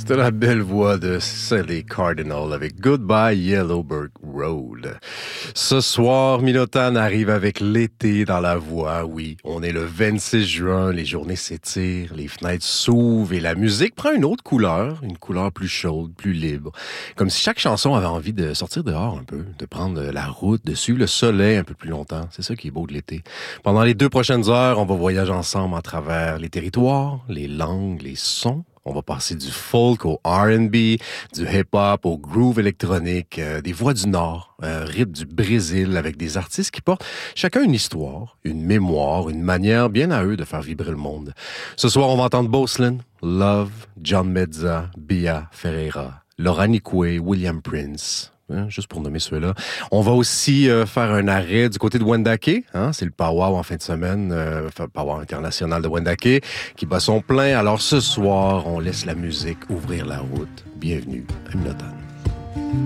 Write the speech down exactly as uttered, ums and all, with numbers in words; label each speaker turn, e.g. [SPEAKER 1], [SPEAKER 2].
[SPEAKER 1] C'était la belle voix de Sally Cardinal avec Goodbye Yellowbird Road. Ce soir, Minotan arrive avec l'été dans la voix. Oui, on est le vingt-six juin, les journées s'étirent, les fenêtres s'ouvrent et la musique prend une autre couleur, une couleur plus chaude, plus libre. Comme si chaque chanson avait envie de sortir dehors un peu, de prendre la route, de suivre le soleil un peu plus longtemps. C'est ça qui est beau de l'été. Pendant les deux prochaines heures, on va voyager ensemble à travers les territoires, les langues, les sons. On va passer du folk au R and B, du hip-hop au groove électronique, euh, des voix du Nord, euh, rythme du Brésil, avec des artistes qui portent chacun une histoire, une mémoire, une manière bien à eux de faire vibrer le monde. Ce soir, on va entendre Boslin, Love, John Mezza, Bia Ferreira, Laura Nikwe, William Prince. Hein, juste pour nommer ceux-là. On va aussi euh, faire un arrêt du côté de Wendake. Hein, c'est le powwow en fin de semaine, euh, powwow international de Wendake, qui bat son plein. Alors ce soir, on laisse la musique ouvrir la route. Bienvenue à Minotan.